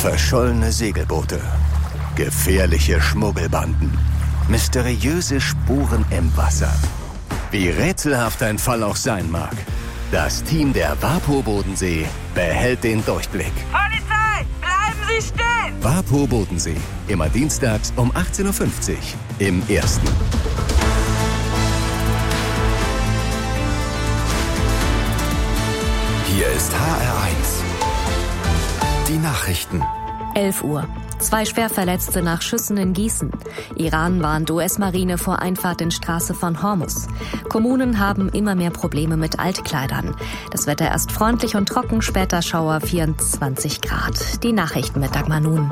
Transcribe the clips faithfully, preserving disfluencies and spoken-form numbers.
Verschollene Segelboote, gefährliche Schmuggelbanden, mysteriöse Spuren im Wasser. Wie rätselhaft ein Fall auch sein mag, das Team der WaPo Bodensee behält den Durchblick. Polizei, bleiben Sie stehen! WaPo Bodensee, immer dienstags um achtzehn Uhr fünfzig im Ersten. Hier ist H R eins. Die Nachrichten. elf Uhr. Zwei Schwerverletzte nach Schüssen in Gießen. Iran warnt U S-Marine vor Einfahrt in Straße von Hormuz. Kommunen haben immer mehr Probleme mit Altkleidern. Das Wetter erst freundlich und trocken, später Schauer, vierundzwanzig Grad. Die Nachrichten mit Dagmar Nun.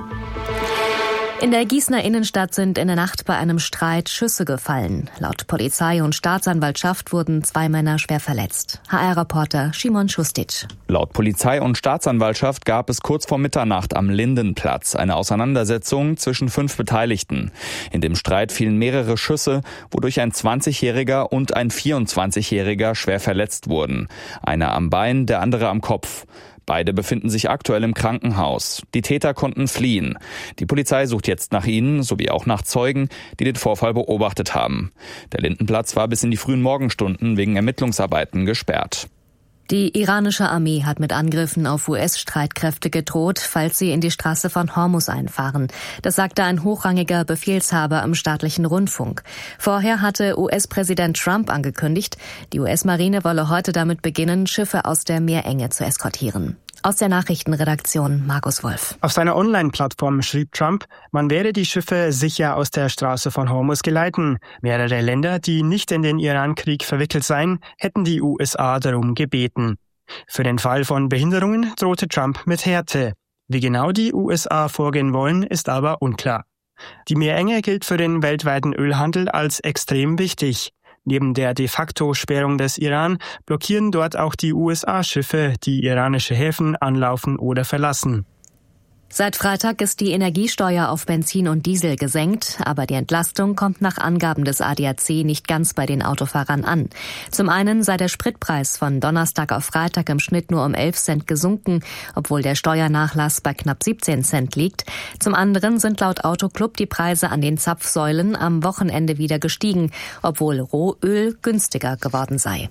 In der Gießener Innenstadt sind in der Nacht bei einem Streit Schüsse gefallen. Laut Polizei und Staatsanwaltschaft wurden zwei Männer schwer verletzt. H R-Reporter Szymon Šustic. Laut Polizei und Staatsanwaltschaft gab es kurz vor Mitternacht am Lindenplatz eine Auseinandersetzung zwischen fünf Beteiligten. In dem Streit fielen mehrere Schüsse, wodurch ein zwanzigjähriger und ein vierundzwanzigjähriger schwer verletzt wurden. Einer am Bein, der andere am Kopf. Beide befinden sich aktuell im Krankenhaus. Die Täter konnten fliehen. Die Polizei sucht jetzt nach ihnen, sowie auch nach Zeugen, die den Vorfall beobachtet haben. Der Lindenplatz war bis in die frühen Morgenstunden wegen Ermittlungsarbeiten gesperrt. Die iranische Armee hat mit Angriffen auf U S-Streitkräfte gedroht, falls sie in die Straße von Hormuz einfahren. Das sagte ein hochrangiger Befehlshaber im staatlichen Rundfunk. Vorher hatte U S-Präsident Trump angekündigt, die U S-Marine wolle heute damit beginnen, Schiffe aus der Meerenge zu eskortieren. Aus der Nachrichtenredaktion Markus Wolf. Auf seiner Online-Plattform schrieb Trump, man werde die Schiffe sicher aus der Straße von Hormuz geleiten. Mehrere Länder, die nicht in den Iran-Krieg verwickelt seien, hätten die U S A darum gebeten. Für den Fall von Behinderungen drohte Trump mit Härte. Wie genau die U S A vorgehen wollen, ist aber unklar. Die Meerenge gilt für den weltweiten Ölhandel als extrem wichtig. Neben der de facto Sperrung des Iran blockieren dort auch die U S A-Schiffe, die iranische Häfen anlaufen oder verlassen. Seit Freitag ist die Energiesteuer auf Benzin und Diesel gesenkt, aber die Entlastung kommt nach Angaben des A D A C nicht ganz bei den Autofahrern an. Zum einen sei der Spritpreis von Donnerstag auf Freitag im Schnitt nur um elf Cent gesunken, obwohl der Steuernachlass bei knapp siebzehn Cent liegt. Zum anderen sind laut Autoclub die Preise an den Zapfsäulen am Wochenende wieder gestiegen, obwohl Rohöl günstiger geworden sei.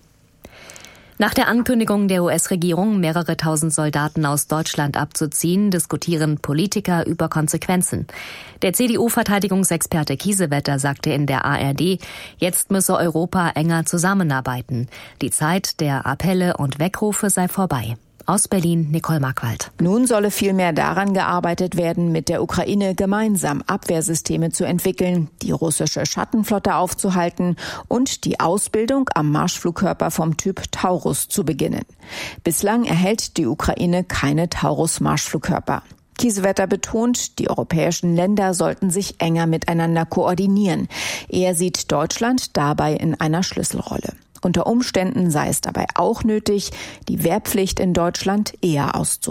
Nach der Ankündigung der U S-Regierung, mehrere tausend Soldaten aus Deutschland abzuziehen, diskutieren Politiker über Konsequenzen. Der C D U-Verteidigungsexperte Kiesewetter sagte in der A R D, jetzt müsse Europa enger zusammenarbeiten. Die Zeit der Appelle und Weckrufe sei vorbei. Aus Berlin, Nicole Markwald. Nun solle vielmehr daran gearbeitet werden, mit der Ukraine gemeinsam Abwehrsysteme zu entwickeln, die russische Schattenflotte aufzuhalten und die Ausbildung am Marschflugkörper vom Typ Taurus zu beginnen. Bislang erhält die Ukraine keine Taurus-Marschflugkörper. Kiesewetter betont, die europäischen Länder sollten sich enger miteinander koordinieren. Er sieht Deutschland dabei in einer Schlüsselrolle. Unter Umständen sei es dabei auch nötig, die Wehrpflicht in Deutschland eher auszurufen.